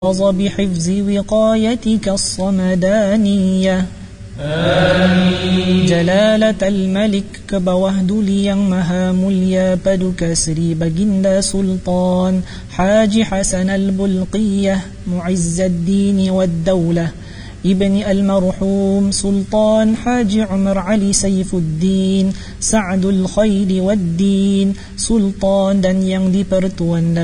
بحفظ وقايتك الصمدانية آمين. جلالة الملك كبوهدلي yang maha mulia paduka Sri Baginda Sultan Haji Hasan Al-Bulqiyah Mu'izz ad-Din wad-Daulah Ibni Al-Marhum Sultan Haji Umar Ali Saifuddin Sa'dul Khairi wad-Din Sultan dan yang dipertuan